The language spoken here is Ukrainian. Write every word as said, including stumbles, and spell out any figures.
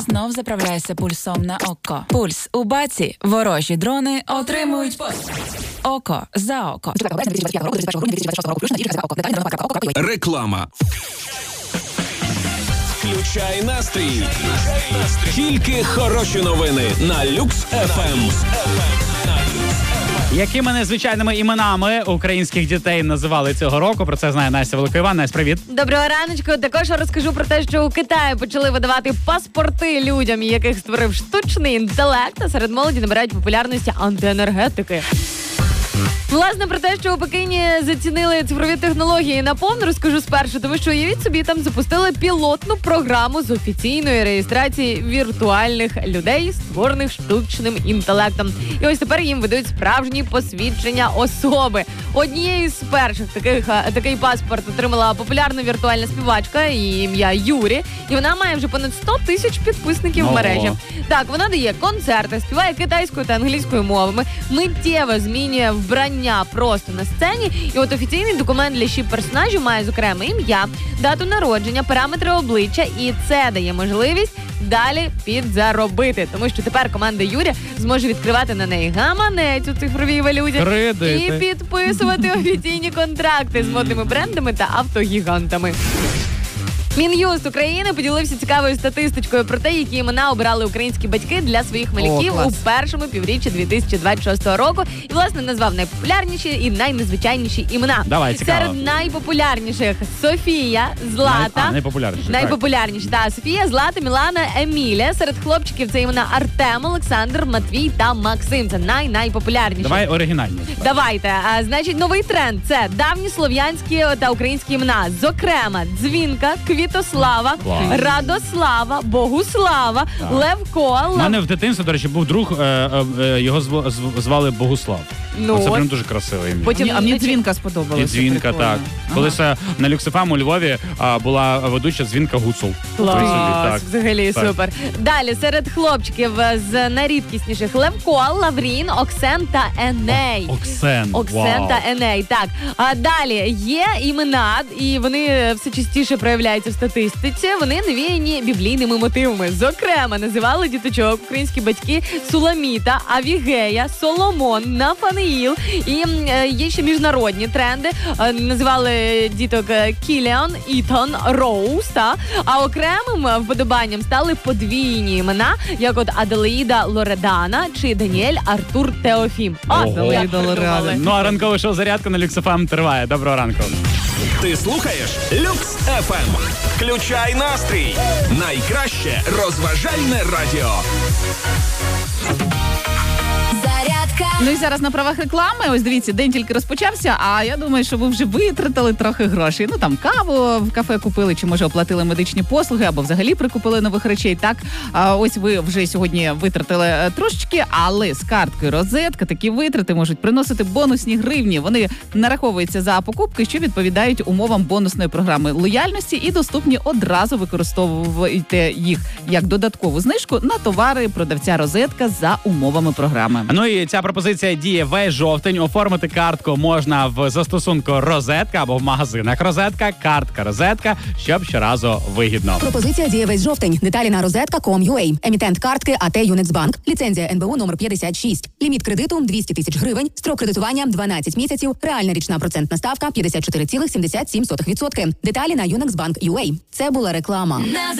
Знов заправляйся пульсом на око. Пульс у баці. Ворожі дрони отримують поспіль. Око за око. Реклама. Включай настрій. Тільки хороші новини на Люкс еф ем. Якими незвичайними іменами українських дітей називали цього року? Про це знає Настя Великоїван. Настя, привіт. Доброго раночку. Також розкажу про те, що у Китаї почали видавати паспорти людям, яких створив штучний інтелект, а серед молоді набирають популярності антиенергетики. Власне, про те, що у Пекіні зацінили цифрові технології наповну, розкажу спершу, тому що, уявіть собі, там запустили пілотну програму з офіційної реєстрації віртуальних людей, створених штучним інтелектом. І ось тепер їм видають справжні посвідчення особи. Однією з перших таких, такий паспорт отримала популярна віртуальна співачка, її ім'я Юрі, і вона має вже понад сто тисяч підписників в мережі. Так, вона дає концерти, співає китайською та англійською мовами, миттєво змінює вбрання просто на сцені. І от офіційний документ для шіп персонажів має, зокрема, ім'я, дату народження, параметри обличчя, і це дає можливість далі підзаробити. Тому що тепер команда Юрі зможе відкривати на неї гаманець у цифровій валюті Кредити. і підписувати офіційні контракти з модними брендами та автогігантами. Мін'юст України поділився цікавою статистичкою про те, які імена обирали українські батьки для своїх малюків О, у першому півріччі дві тисячі двадцять шостого року. І, власне, назвав найпопулярніші і найнезвичайніші імена. Давай, цікаво. Серед найпопулярніших Софія, Злата. Най... А, найпопулярніші. Найпопулярніші, так. Софія, Злата, Мілана, Емілія. Серед хлопчиків це імена Артем, Олександр, Матвій та Максим. Це най-найпопулярніші. Давай оригінальні. Давайте. А, значить, новий тренд – це давні слов'янські та українські імена. Зокрема, Дзвінка, Квітослава, Клас. Радослава, Богуслава, Так. Левко. У Лев... мене в дитинстві, до речі, був друг, е, е, е, його зв... зв- звали Богуслав. Ну, Це от. прям дуже красиве ім'я. Потім, Мені, а мені значить, дзвінка сподобалася. І Дзвінка, прикольно. так. Ага. Колись е, на Люкс еф ем у Львові а, була ведуча Дзвінка Гуцул. Клас, Так. взагалі Так. супер. Далі, серед хлопчиків з найрідкісніших Левко, Лаврін, Оксен та Еней. Оксен. Оксен Вау. та Еней, так. А далі є імена, і вони все частіше проявляються в статистиці. Вони навіяні біблійними мотивами. Зокрема, називали діточок українські батьки Суламіта, Авігея, Соломон, Нафанаїл. І е, є ще міжнародні тренди. Е, називали діток е, Кіліан, Ітан, Роуз. Та? А окремим вподобанням стали подвійні імена, як от Аделаїда Лоредана чи Даніель Артур Теофім. О, Ого. як ви думали? Ну а ранкове шоу «Зарядка» на Люкс еф ем триває. Доброго ранку. Ти слухаєш Люкс еф ем. Включай настрій. Найкраще розважальне радіо. Ну і зараз на правах реклами, ось дивіться, день тільки розпочався, а я думаю, що ви вже витратили трохи грошей. Ну там каву в кафе купили, чи може оплатили медичні послуги, або взагалі прикупили нових речей. Так, а ось ви вже сьогодні витратили е, трошечки, але з карткою Розетка такі витрати можуть приносити бонусні гривні. Вони нараховуються за покупки, що відповідають умовам бонусної програми лояльності і доступні одразу використовуйте їх як додаткову знижку на товари продавця Розетка за умовами програми. Ну і ця пропозиція діє весь жовтень. Оформити картку можна в застосунку Розетка або в магазинах Розетка, картка Розетка, щоб щоразу вигідно. Пропозиція діє весь жовтень. Деталі на розетка крапка ком крапка ю а. Емітент картки АТ Юнексбанк. Ліцензія ен бе у номер п'ятдесят шість. Ліміт кредиту двісті тисяч гривень. Строк кредитування дванадцять місяців. Реальна річна процентна ставка п'ятдесят чотири цілих сімдесят сім сотих відсотка. Деталі на юнексбанк крапка ю а. Це була реклама.